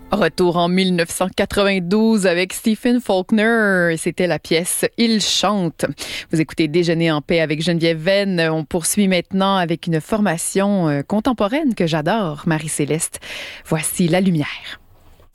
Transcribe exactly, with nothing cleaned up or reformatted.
Retour en dix-neuf cent quatre-vingt-douze avec Stephen Faulkner. C'était la pièce « Il chante ». Vous écoutez Déjeuner en paix avec Geneviève Venn. On poursuit maintenant avec une formation contemporaine que j'adore, Marie-Céleste. Voici La Lumière.